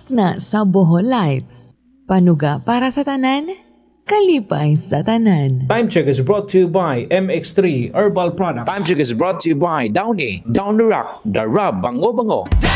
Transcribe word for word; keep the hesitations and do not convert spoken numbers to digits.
na sa Bohol Light. Panuga para sa tanan, kalipay sa tanan. Time check is brought to you by M X three Herbal Products. Time check is brought to you by Downy, Down the Rock, the Rub, Bango Bango.